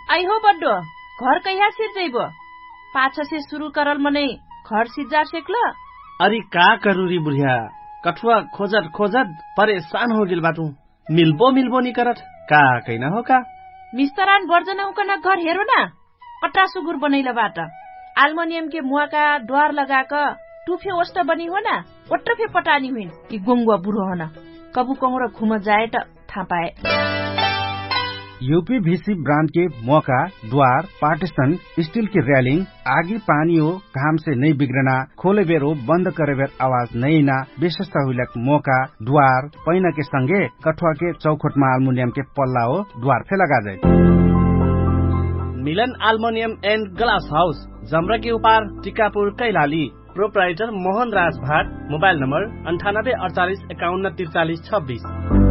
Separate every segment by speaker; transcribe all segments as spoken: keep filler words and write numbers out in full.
Speaker 1: I हो बड्डो घर कहिया सिर जइबो पाछा से शुरू करल मने घर सिजा सेकल।
Speaker 2: अरे का करू री बुढ़िया कठुआ खोजत खोजत परेशान हो गेल बाटू मिलबो मिलबो नहीं करत का कहना हो का
Speaker 1: मिस्तरान बर्जना उकना घर हेरो ना कट्टा सुगुर बनैला बाट एल्युमिनियम के मुआ का द्वार लगा कर टूफे ओस्ट बनी हो ना ओट्रफे पटानी हुई कि गोंगुआ बुढ़ो होना कबू कहूँ घुम जाए त था पाए।
Speaker 3: यूपीवीसी ब्रांड के मौका द्वार पार्टीशन स्टील की रेलिंग आगी पानी हो घाम से नहीं बिगड़ना खोले बेर हो बंद करे बेर आवाज नहीं ना विशेषता हुई मौका द्वार पैना के संगे कठुआ के चौखट में एल्युमिनियम के पल्ला हो द्वार फे लगा जाए।
Speaker 2: मिलन एल्युमिनियम एंड ग्लास हाउस जमरा के उपार टीकापुर कैलाली प्रोप्राइटर मोहन राज भाट मोबाइल नंबर अंठानब्बे अड़तालीस इक्यावन तिरचालीस छब्बीस।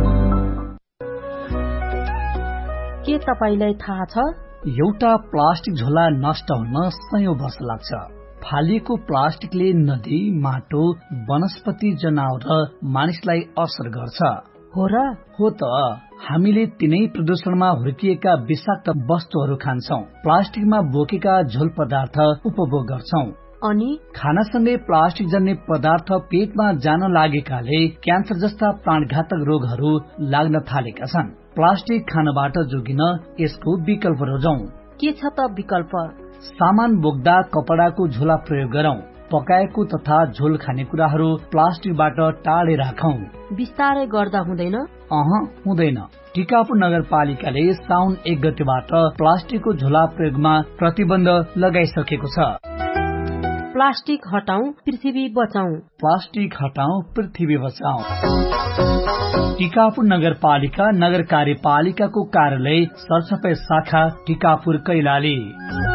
Speaker 1: के तपाईलाई थाहा छ
Speaker 4: एउटा प्लास्टिक झोला नष्ट हुन सयौं वर्ष लाग्छ। फालिएको प्लास्टिकले नदी माटो वनस्पति जनावर र मानिसलाई असर गर्छ।
Speaker 1: हो र
Speaker 4: हो त हामीले तिनै प्रदूषणमा हुर्किएका विषाक्त वस्तुहरू खान्छौं प्लास्टिकमा बोकेका झोल पदार्थ उपभोग गर्छौं
Speaker 1: अनि
Speaker 4: खानासँगै प्लास्टिक जन्य पदार्थ पेटमा जान लागेकाले क्यान्सर जस्ता प्राणघातक रोगहरू लाग्न थालेका छन्। प्लास्टिक खानबाट जोगिन यसको विकल्प रोजौं।
Speaker 1: के छ त विकल्प?
Speaker 4: सामान बोक्दा कपडाको झोला प्रयोग गरौं। पकाएको तथा झोल खानेकुराहरू प्लास्टिकबाट टाढे राखौं।
Speaker 1: बिस्तारै गर्दा हुँदैन?
Speaker 4: अह हुँदैन। टिकापुर नगरपालिकाले साउन एक गतेबाट प्लास्टिकको झोला प्रयोगमा प्रतिबन्ध लगाइसकेको छ।
Speaker 1: प्लास्टिक हटाऊ पृथ्वी बचाऊ।
Speaker 4: प्लास्टिक हटाऊ पृथ्वी बचाऊ। टिकापुर नगरपालिका नगर कार्यपालिकाको कार्यालय सरसफाई शाखा टिकापुर कैलाली।